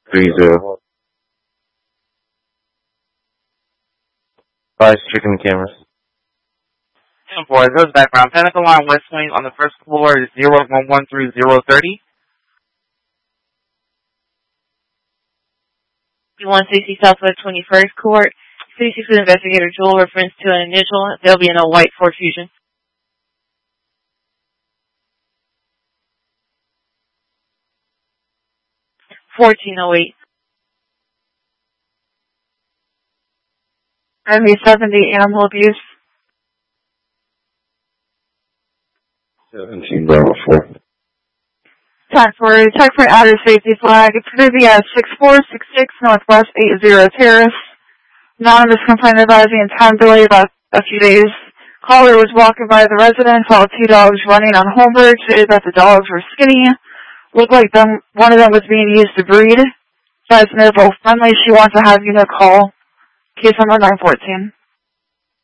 30. Five chicken cameras. 10-4, it goes background. Pinnacle Line West Wing on the first floor is 011 through 030. 160 Southwest 21st Court. 36 with Investigator Jewel, reference to an initial. They'll be in a white Ford Fusion. $14.08. MV70 animal abuse. 17 Bravo 4. Time for checkpoint outer safety flag. It's going to be at 6466 Northwest 80 Terrace. Anonymous complaint advising and time delay about a few days. Caller was walking by the residence, saw two dogs running on Holmberg, stated that the dogs were skinny. Looked like one of them was being used to breed. Guys, they're both friendly. She wants to have unit call. Case number 914.